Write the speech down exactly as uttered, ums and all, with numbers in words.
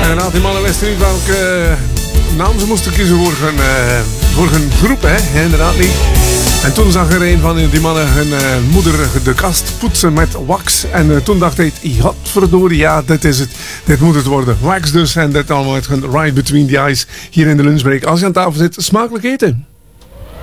inderdaad, die mannen wisten niet welke uh, naam ze moesten kiezen voor hun, uh, voor hun groep, hè? Inderdaad niet. En toen zag er een van die mannen hun uh, moeder de kast poetsen met wax. En uh, toen dacht hij, godverdorie, ja, dit is het. Dit moet het worden. Wax dus. En dit allemaal met hun Right Between the Eyes hier in de lunchbreak. Als je aan tafel zit, smakelijk eten.